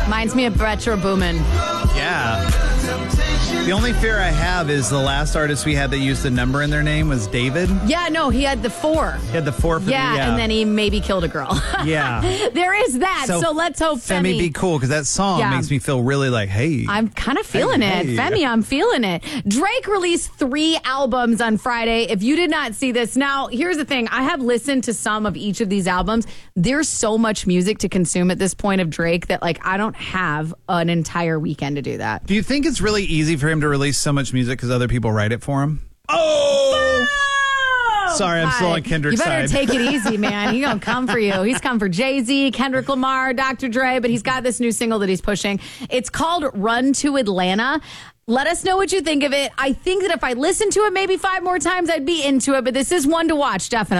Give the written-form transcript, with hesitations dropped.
Reminds me of Retro Boomin'. Yeah. The only fear I have is the last artist we had that used the number in their name was David. Yeah, no, he had the 4. He had the 4 for and then he maybe killed a girl. Yeah. There is that. So let's hope Femi be cool, because that song makes me feel really like, hey. I'm kind of feeling it. Femi, I'm feeling it. Drake released 3 albums on Friday. If you did not see this, now, here's the thing. I have listened to some of each of these albums. There's so much music to consume at this point of Drake that, like, I don't have an entire weekend to do that. Do you think it's really easy for him to release so much music because other people write it for him? Oh! Sorry, I'm still on Kendrick's side. You better take it easy, man. He's going to come for you. He's come for Jay-Z, Kendrick Lamar, Dr. Dre, but he's got this new single that he's pushing. It's called Run to Atlanta. Let us know what you think of it. I think that if I listened to it maybe 5 more times, I'd be into it, but this is one to watch, definitely.